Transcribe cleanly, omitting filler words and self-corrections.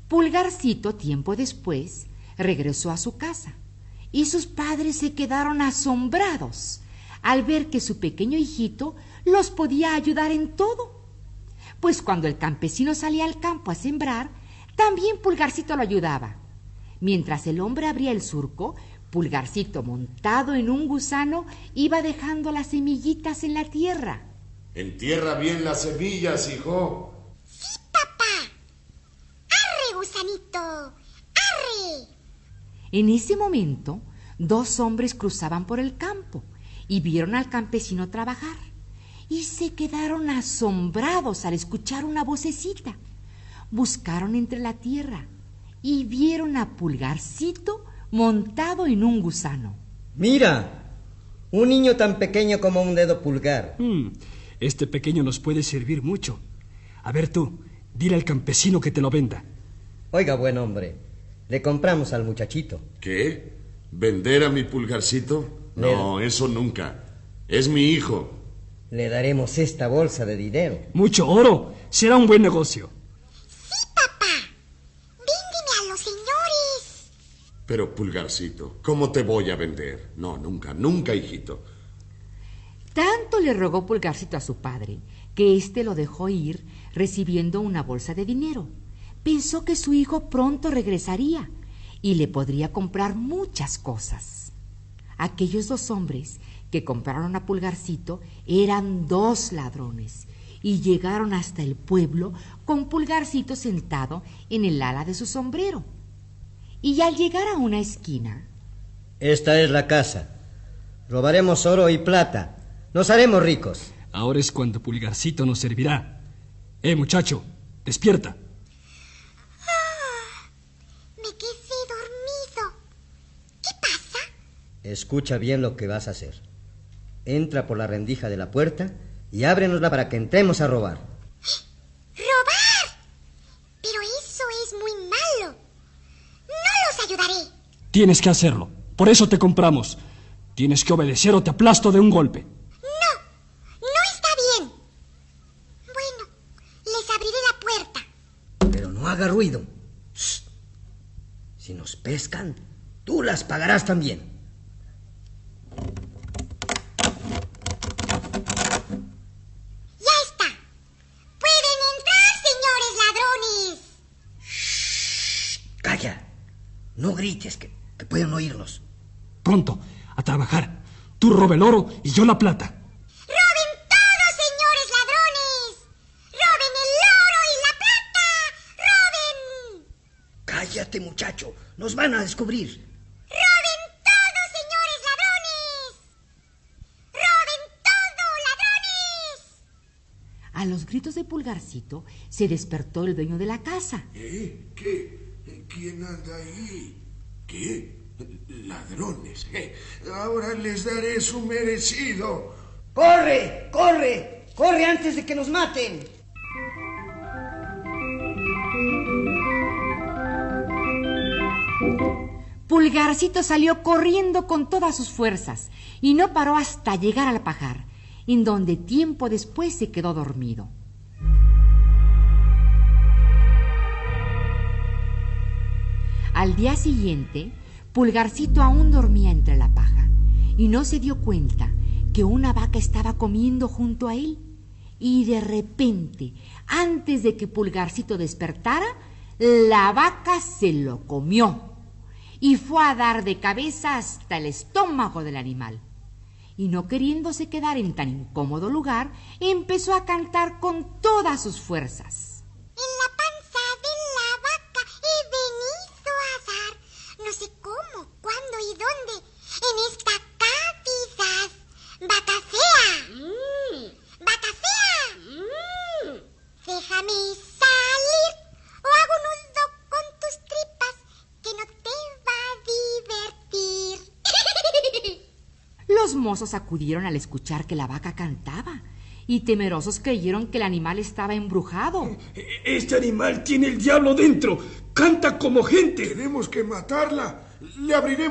Pulgarcito, tiempo después, regresó a su casa y sus padres se quedaron asombrados al ver que su pequeño hijito los podía ayudar en todo. Pues cuando el campesino salía al campo a sembrar, también Pulgarcito lo ayudaba. Mientras el hombre abría el surco, Pulgarcito, montado en un gusano, iba dejando las semillitas en la tierra. Entierra bien las semillas, hijo. Sí, papá. ¡Arre, gusanito! ¡Arre! En ese momento, dos hombres cruzaban por el campo y vieron al campesino trabajar. Y se quedaron asombrados al escuchar una vocecita. Buscaron entre la tierra y vieron a Pulgarcito montado en un gusano. ¡Mira! Un niño tan pequeño como un dedo pulgar. Este pequeño nos puede servir mucho. A ver tú, dile al campesino que te lo venda. Oiga, buen hombre, le compramos al muchachito. ¿Qué? ¿Vender a mi Pulgarcito? No, eso nunca. Es mi hijo. Le daremos esta bolsa de dinero. Mucho oro. Será un buen negocio. Sí, papá. Véndeme a los señores. Pero, Pulgarcito, ¿cómo te voy a vender? No, nunca, nunca, hijito. Tanto le rogó Pulgarcito a su padre que éste lo dejó ir recibiendo una bolsa de dinero. Pensó que su hijo pronto regresaría y le podría comprar muchas cosas. Aquellos dos hombres que compraron a Pulgarcito eran dos ladrones y llegaron hasta el pueblo con Pulgarcito sentado en el ala de su sombrero. Y al llegar a una esquina... Esta es la casa. Robaremos oro y plata. Nos haremos ricos. Ahora es cuando Pulgarcito nos servirá. Muchacho, despierta. Me quedé dormido. ¿Qué pasa? Escucha bien lo que vas a hacer. Entra por la rendija de la puerta y ábrenosla para que entremos a robar. ¿Robar? Pero eso es muy malo. No los ayudaré. Tienes que hacerlo. Por eso te compramos. Tienes que obedecer o te aplasto de un golpe. No está bien. Bueno, les abriré la puerta. Pero no haga ruido. Shh. Si nos pescan, tú las pagarás también. Ya está. Pueden entrar, señores ladrones. Calla. No grites, que pueden oírnos. Pronto, a trabajar. Tú roba el oro y yo la plata. ¡Roben todo, señores ladrones! ¡Roben el oro y la plata! ¡Roben! Cállate, muchacho. Nos van a descubrir. ¡Roben todo, señores ladrones! ¡Roben todo, ladrones! A los gritos de Pulgarcito se despertó el dueño de la casa. ¿Qué? ¿Quién anda ahí? ¿Qué? Ladrones. Ahora les daré su merecido. ¡Corre! ¡Corre! ¡Corre antes de que nos maten! Pulgarcito salió corriendo con todas sus fuerzas y no paró hasta llegar al pajar, en donde tiempo después se quedó dormido. Al día siguiente, Pulgarcito aún dormía entre la paja y no se dio cuenta que una vaca estaba comiendo junto a él. Y de repente, antes de que Pulgarcito despertara, la vaca se lo comió y fue a dar de cabeza hasta el estómago del animal. Y no queriéndose quedar en tan incómodo lugar, empezó a cantar con todas sus fuerzas. En la panza de la vaca he venido a dar, no sé cómo, cuándo y dónde, en esta cavidad. ¡Vaca fea! ¡Vaca fea! Déjame salir o hago nudo con tus tripas que no te va a divertir. Los mozos acudieron al escuchar que la vaca cantaba y temerosos creyeron que el animal estaba embrujado. Este animal tiene el diablo dentro. Canta como gente. Tenemos que matarla. Le abriremos